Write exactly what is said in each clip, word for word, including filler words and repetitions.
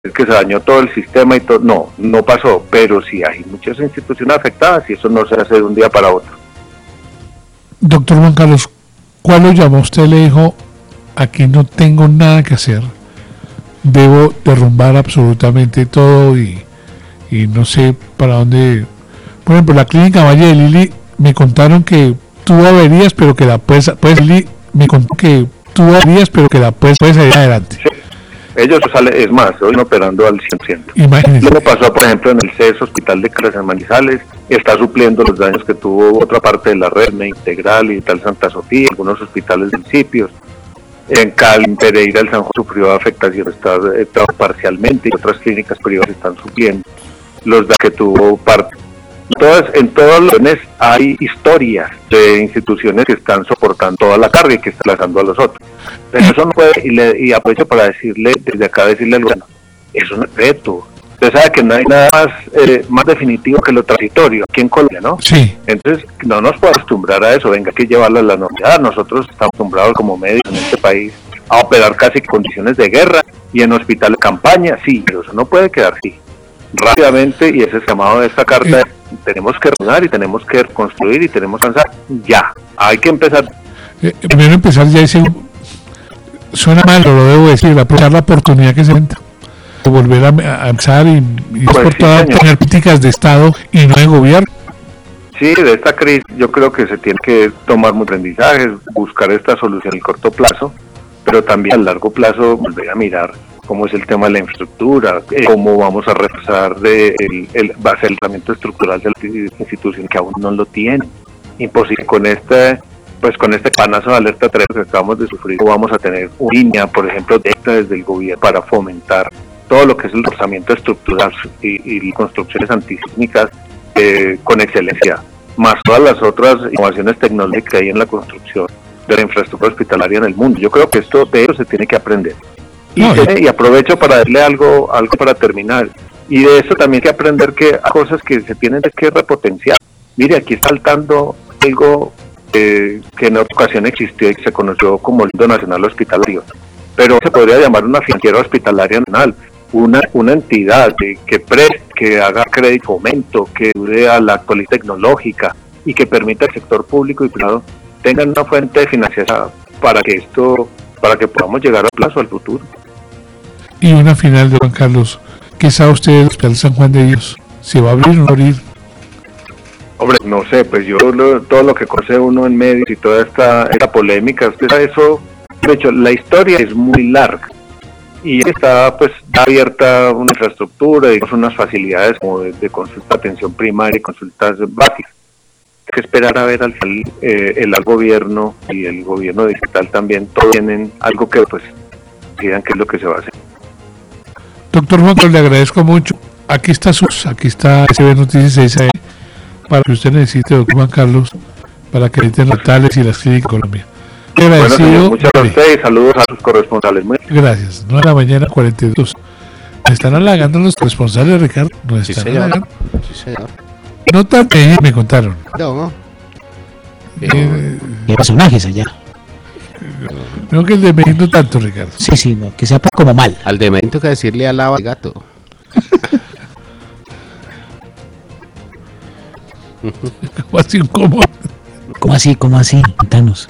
que se dañó todo el sistema y todo, no, no pasó, pero sí hay muchas instituciones afectadas y eso no se hace de un día para otro. Doctor Juan Carlos, ¿cuál lo llamó usted? Le dijo, aquí no tengo nada que hacer, debo derrumbar absolutamente todo y, y no sé para dónde. Por ejemplo, la clínica Valle de Lili, me contaron que tuvo averías, pero que la puede, puede salir, me contó que tuvo averías, pero que la puede, puede salir adelante. Sí. Ellos salen, es más, hoy operando al cien por ciento. Imagínese. Lo que pasó, por ejemplo, en el C E S, Hospital de Caldas en Manizales, está supliendo los daños que tuvo otra parte de la red, Integral y tal Santa Sofía, algunos hospitales municipios. En Cali, en Pereira, el San Juan sufrió afectación, está, está parcialmente, y otras clínicas privadas están supliendo los daños que tuvo parte. Entonces, en todos los lugares hay historias de instituciones que están soportando toda la carga y que están lanzando a los otros. Pero eso no puede, y, le, y aprovecho para decirle, desde acá decirle al gobierno, es un reto. Usted sabe que no hay nada más, eh, más definitivo que lo transitorio aquí en Colombia, ¿no? Sí. Entonces, no nos podemos acostumbrar a eso, venga, hay que llevarlo a la normalidad. Nosotros estamos acostumbrados como médicos en este país a operar casi en condiciones de guerra y en hospital de campaña, sí, pero eso no puede quedar así. Rápidamente, y ese es el llamado de esta carta, eh. tenemos que reunir y tenemos que reconstruir y tenemos que avanzar ya. Hay que empezar. Eh, primero empezar ya ese, suena mal, lo debo decir, aprovechar la oportunidad que se entra, volver a, a empezar y, y pues por sí, todas tener políticas de Estado y no de gobierno. Sí, de esta crisis yo creo que se tiene que tomar muchos aprendizajes, buscar esta solución a corto plazo, pero también a largo plazo volver a mirar cómo es el tema de la infraestructura, eh, cómo vamos a reforzar de el, el baseamiento estructural de la institución que aún no lo tiene. Imposible con este, pues con este panazo de alerta tres que acabamos de sufrir, vamos a tener una línea, por ejemplo, directa desde el gobierno para fomentar todo lo que es el reforzamiento estructural y, y construcciones antisísmicas eh, con excelencia, más todas las otras innovaciones tecnológicas que hay en la construcción de la infraestructura hospitalaria en el mundo. Yo creo que esto de eso se tiene que aprender. Y, no, se, y aprovecho para darle algo algo para terminar. Y de eso también hay que aprender que hay cosas que se tienen que repotenciar. Mire, aquí está saltando algo eh, que en otra ocasión existió y que se conoció como el Fondo Nacional Hospitalario. Pero se podría llamar una financiera hospitalaria nacional. Una, una entidad que, que preste, que haga crédito fomento, que ayude a la actualidad tecnológica y que permita al sector público y privado tengan una fuente de financiación para que esto, para que podamos llegar a plazo al futuro. Y una final de Juan Carlos, ¿qué sabe usted del Hospital San Juan de Dios? ¿Se va a abrir o no abrir? Hombre, no sé, pues yo lo, todo lo que conoce uno en medios y toda esta, esta polémica, usted sabe eso, de hecho la historia es muy larga. Y está pues abierta una infraestructura, digamos, unas facilidades como de, de consulta, atención primaria y consultas básicas. Hay que esperar a ver al final eh, el al gobierno y el gobierno digital también, todos tienen algo que pues decidan qué es lo que se va a hacer. Doctor Juan Carlos, le agradezco mucho. Aquí está sus, aquí está S B Noticias seis A M para que usted necesite, doctor Juan Carlos, para que editen los tales y las clínicas en Colombia. Bueno, señor, muchas gracias a usted y saludos a sus corresponsales. Muy gracias. nueve de la mañana, cuarenta y dos. ¿Me están halagando los corresponsales, Ricardo? ¿No sí, están señor. halagando? Sí, señor. No tanto, me contaron. No, no. Eh, ¿Qué personajes allá? Creo que el de Medellín no tanto, Ricardo. Sí, sí, no, que sea como mal. Al de Medellín toca decirle alaba al gato. ¿Cómo así un cómo? ¿Cómo así? ¿Cómo así? Cuéntanos.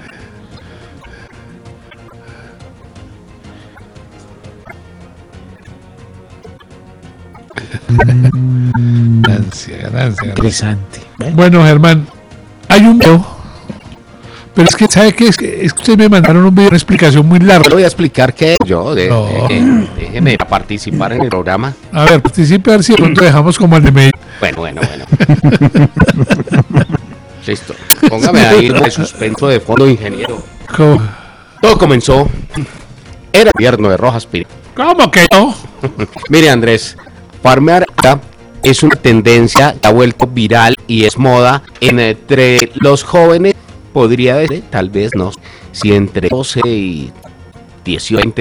Ganancia, ganancia, interesante. Bueno, Germán, hay un video, pero es que, ¿sabe qué? Es que, es que ustedes me mandaron un video, una explicación muy larga. Yo voy a explicar qué yo, de, no. de, déjeme participar en el programa. A ver, participe, a ver si de pronto dejamos como el de Medellín. Bueno, bueno, bueno. Listo. Póngame ahí de suspenso de fondo, ingeniero. ¿Cómo? Todo comenzó. Era el gobierno de Rojas Pinilla. ¿Cómo que no? Mire, Andrés, farmear es una tendencia que ha vuelto viral y es moda entre los jóvenes. Podría decir, tal vez no, si entre doce y dieciocho, veinte